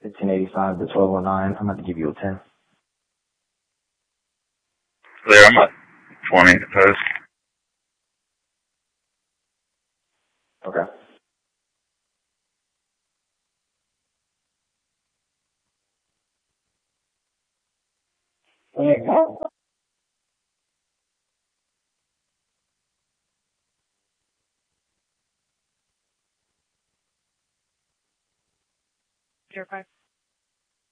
1585 to 1209. I'm about to give you a 10. There, I'm at 20 to post. Okay. Zero 05.